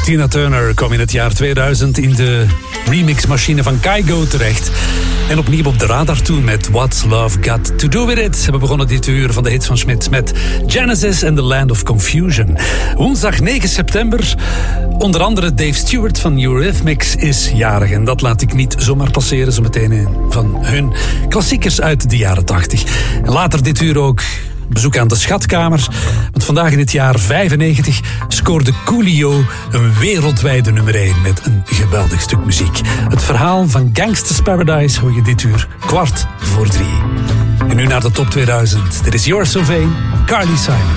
Tina Turner kwam in het jaar 2000 in de remixmachine van Kygo terecht. En opnieuw op de radar toe met What's Love Got To Do With It. We begonnen dit uur van de hits van Smit met Genesis and the Land of Confusion. Woensdag 9 september. Onder andere Dave Stewart van Eurythmics is jarig. En dat laat ik niet zomaar passeren. Zo meteen een van hun klassiekers uit de jaren 80. En later dit uur ook bezoek aan de Schatkamer. Want vandaag in het jaar 95 scoorde Coolio een wereldwijde nummer 1 met een geweldig stuk muziek. Het verhaal van Gangsta's Paradise hoor je dit uur 2:15. En nu naar de top 2000. Dit is You're So Vain, Carly Simon.